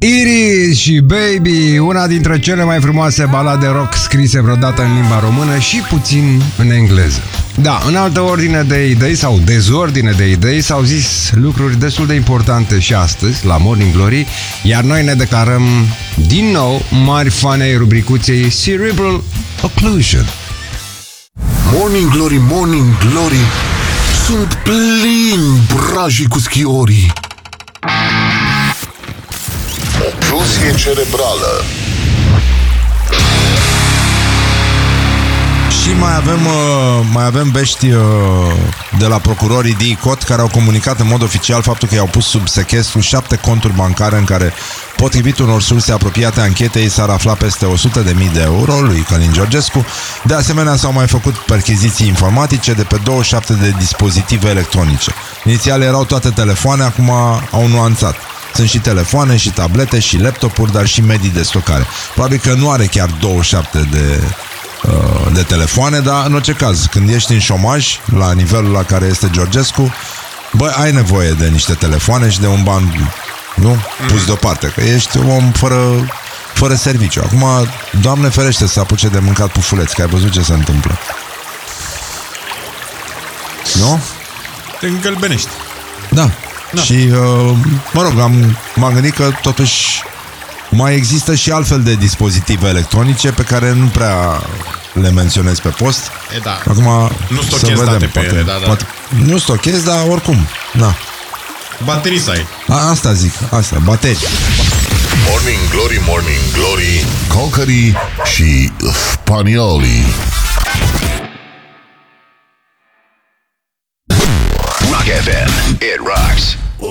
Iris și Baby, una dintre cele mai frumoase balade rock scrise vreodată în limba română și puțin în engleză. Da, în altă ordine de idei sau dezordine de idei s-au zis lucruri destul de importante și astăzi la Morning Glory, iar noi ne declarăm din nou mari fani ai rubricuței Cerebral Occlusion. Morning Glory, Morning Glory, sunt plini brajii cu schiorii. Ocluzie cerebrală. Și mai avem vești de la procurorii DICOT care au comunicat în mod oficial faptul că i-au pus sub sechestru 7 conturi bancare în care, potrivit unor surse apropiate anchetei, s-ar afla peste 100.000 de euro lui Călin Georgescu. De asemenea, s-au mai făcut perchiziții informatice de pe 27 de dispozitive electronice. Inițial erau toate telefoane, acum au nuanțat. Sunt și telefoane, și tablete, și laptopuri, dar și medii de stocare. Probabil că nu are chiar 27 de telefoane, dar în orice caz, când ești în șomaj, la nivelul la care este Georgescu, bă, ai nevoie de niște telefoane și de un ban, nu? Pus deoparte, că ești un om fără serviciu. Acum, Doamne ferește să apuce de mâncat pufuleți, că ai văzut ce se întâmplă. Nu? Te îngălbenești. Da. Și, mă rog, m-am gândit că totuși mai există și altfel de dispozitive electronice pe care nu prea le menționez pe post. E, da. Acum nu stochezi date pe ele, da. Poate, nu stochezi, dar oricum. Da. Baterii să ai. Asta zic, baterii. Morning Glory, Morning Glory, cocării și spaniolii. Rock FM, it rocks.